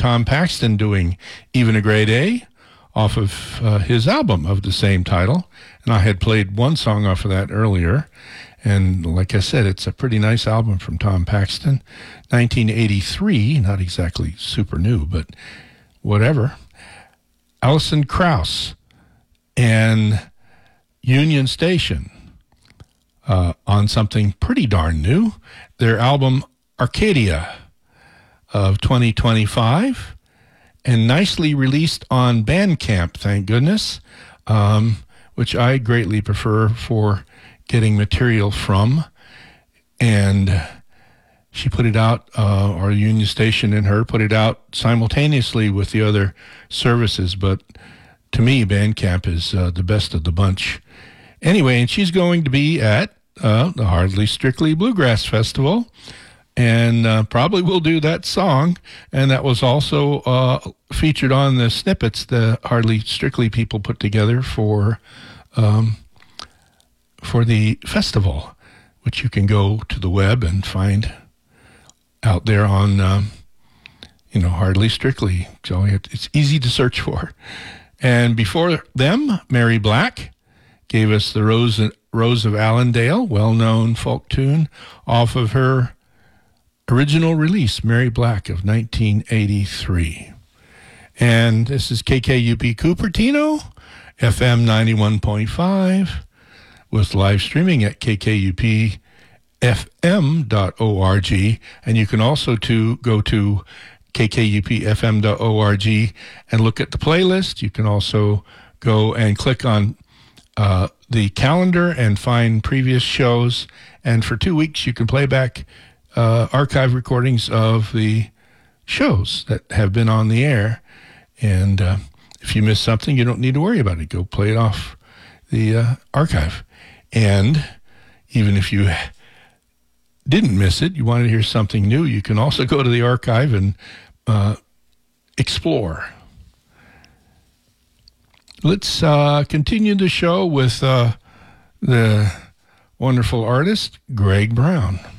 Tom Paxton doing Even a Grade A off of his album of the same title. And I had played one song off of that earlier. And like I said, it's a pretty nice album from Tom Paxton. 1983, not exactly super new, but whatever. Alison Krauss and Union Station on something pretty darn new. Their album Arcadia of 2025, and nicely released on Bandcamp, thank goodness, which I greatly prefer for getting material from. And she put it out, or Union Station and her put it out simultaneously with the other services, but to me, Bandcamp is the best of the bunch. Anyway, and she's going to be at the Hardly Strictly Bluegrass Festival, and probably will do that song. And that was also featured on the snippets the Hardly Strictly people put together for the festival, which you can go to the web and find out there on, Hardly Strictly. So it's easy to search for. And before them, Mary Black gave us the Rose of Allendale, well-known folk tune off of her original release, Mary Black of 1983. And this is KKUP Cupertino, FM 91.5, with live streaming at kkupfm.org. And you can also go to kkupfm.org and look at the playlist. You can also go and click on the calendar and find previous shows. And for 2 weeks, you can play back archive recordings of the shows that have been on the air. And if you miss something, you don't need to worry about it. Go play it off the archive. And even if you didn't miss it, you wanted to hear something new, you can also go to the archive and explore. Let's continue the show with the wonderful artist, Greg Brown.